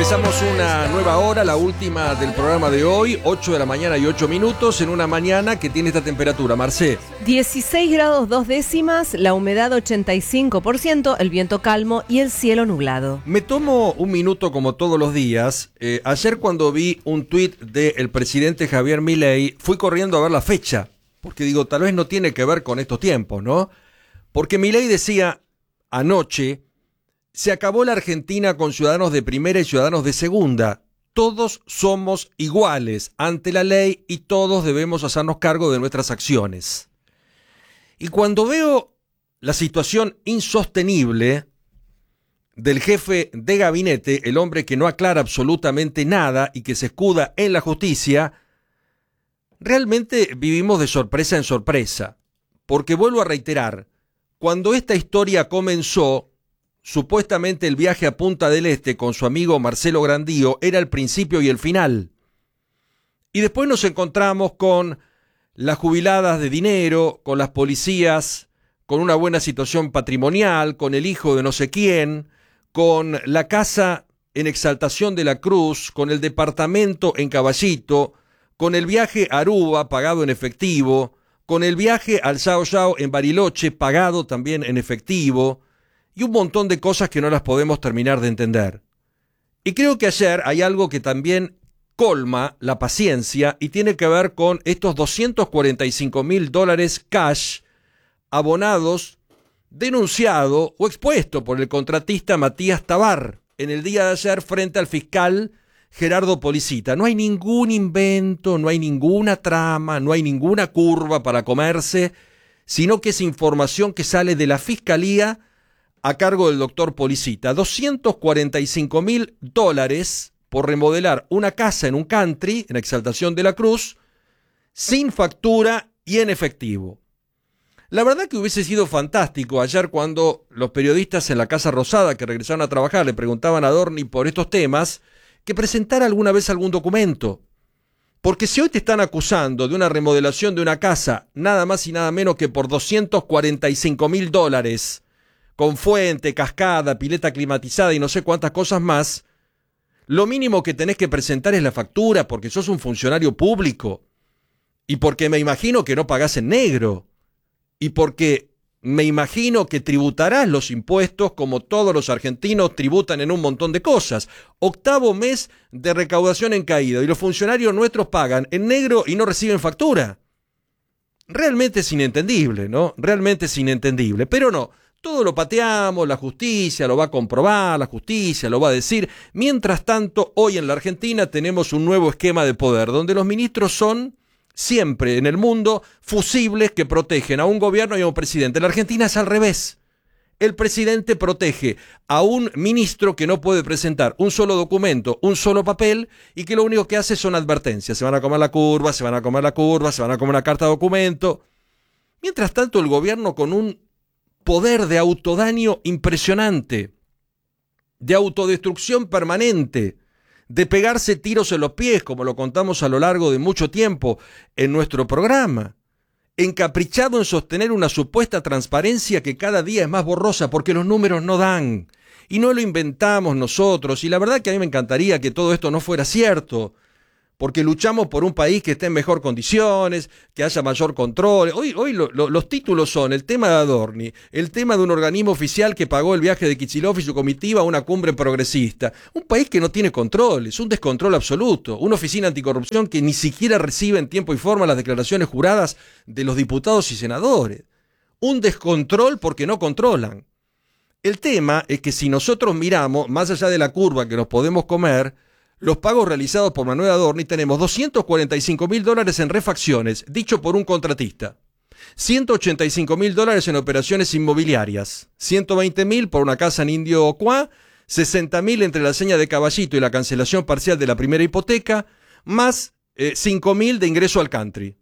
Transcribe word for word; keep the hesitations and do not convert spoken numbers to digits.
Empezamos una nueva hora, la última del programa de hoy, ocho de la mañana y ocho minutos, en una mañana que tiene esta temperatura, Marcé. dieciséis grados dos décimas, la humedad ochenta y cinco por ciento, el viento calmo y el cielo nublado. Me tomo un minuto como todos los días. Eh, ayer cuando vi un tuit del presidente Javier Milei, fui corriendo a ver la fecha, porque digo, tal vez no tiene que ver con estos tiempos, ¿no? Porque Milei decía anoche: se acabó la Argentina con ciudadanos de primera y ciudadanos de segunda. Todos somos iguales ante la ley y todos debemos hacernos cargo de nuestras acciones. Y cuando veo la situación insostenible del jefe de gabinete, el hombre que no aclara absolutamente nada y que se escuda en la justicia, realmente vivimos de sorpresa en sorpresa. Porque vuelvo a reiterar, cuando esta historia comenzó, supuestamente el viaje a Punta del Este con su amigo Marcelo Grandío era el principio y el final. Y después nos encontramos con las jubiladas de dinero, con las policías, con una buena situación patrimonial, con el hijo de no sé quién, con la casa en Exaltación de la Cruz, con el departamento en Caballito, con el viaje a Aruba pagado en efectivo, con el viaje al Yao Yao en Bariloche pagado también en efectivo, y un montón de cosas que no las podemos terminar de entender. Y creo que ayer hay algo que también colma la paciencia y tiene que ver con estos doscientos cuarenta y cinco mil dólares cash abonados, denunciado o expuesto por el contratista Matías Tabar en el día de ayer frente al fiscal Gerardo Policita. No hay ningún invento, no hay ninguna trama, no hay ninguna curva para comerse, sino que es información que sale de la fiscalía a cargo del doctor Policita. doscientos cuarenta y cinco mil dólares por remodelar una casa en un country, en Exaltación de la Cruz, sin factura y en efectivo. La verdad que hubiese sido fantástico ayer cuando los periodistas en la Casa Rosada que regresaron a trabajar le preguntaban a Adorni por estos temas, que presentara alguna vez algún documento. Porque si hoy te están acusando de una remodelación de una casa, nada más y nada menos que por doscientos cuarenta y cinco mil dólares, con fuente, cascada, pileta climatizada y no sé cuántas cosas más, lo mínimo que tenés que presentar es la factura porque sos un funcionario público y porque me imagino que no pagás en negro y porque me imagino que tributarás los impuestos como todos los argentinos tributan en un montón de cosas. Octavo mes de recaudación en caída y los funcionarios nuestros pagan en negro y no reciben factura. Realmente es inentendible, ¿no? Realmente es inentendible, pero no. Todo lo pateamos, la justicia lo va a comprobar, la justicia lo va a decir. Mientras tanto, hoy en la Argentina tenemos un nuevo esquema de poder, donde los ministros son siempre en el mundo fusibles que protegen a un gobierno y a un presidente. En la Argentina es al revés. El presidente protege a un ministro que no puede presentar un solo documento, un solo papel, y que lo único que hace son advertencias. Se van a comer la curva, se van a comer la curva, se van a comer una carta de documento. Mientras tanto, el gobierno con un poder de autodaño impresionante, de autodestrucción permanente, de pegarse tiros en los pies, como lo contamos a lo largo de mucho tiempo en nuestro programa, encaprichado en sostener una supuesta transparencia que cada día es más borrosa porque los números no dan, y no lo inventamos nosotros, y la verdad que a mí me encantaría que todo esto no fuera cierto, porque luchamos por un país que esté en mejor condiciones, que haya mayor control. Hoy, hoy lo, lo, los títulos son el tema de Adorni, el tema de un organismo oficial que pagó el viaje de Kicillof y su comitiva a una cumbre progresista. Un país que no tiene controles, un descontrol absoluto, una oficina anticorrupción que ni siquiera recibe en tiempo y forma las declaraciones juradas de los diputados y senadores. Un descontrol porque no controlan. El tema es que si nosotros miramos, más allá de la curva que nos podemos comer, los pagos realizados por Manuel Adorni, tenemos doscientos cuarenta y cinco mil dólares en refacciones, dicho por un contratista, ciento ochenta y cinco mil dólares en operaciones inmobiliarias, ciento veinte mil por una casa en Indio Ocuá, sesenta mil entre la seña de Caballito y la cancelación parcial de la primera hipoteca, más eh, cinco mil de ingreso al country.